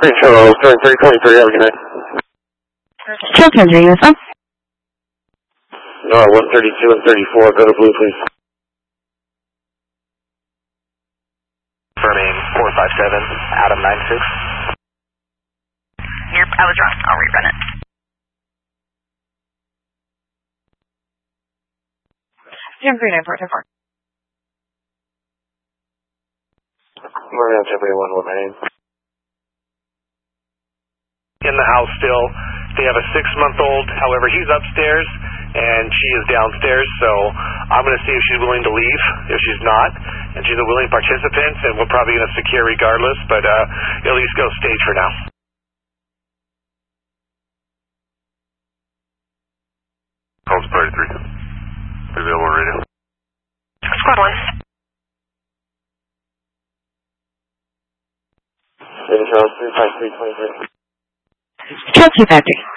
Charles, turn 323, have a good night. Charles 3, uniform. No, 132 and 34, go to blue, please. Confirming 457, Adam 96. I was wrong. I'll rerun it. Jim 3944. Marine Temporary 1, what my name? In the house still. They have a 6-month-old, however, he's upstairs and she is downstairs, so I'm going to see if she's willing to leave. If she's not, and she's a willing participant, and we're probably going to secure regardless, but at least go stage for now. Calls Party 3. Available radio. Squad 1. Charles 35323. Charles 253.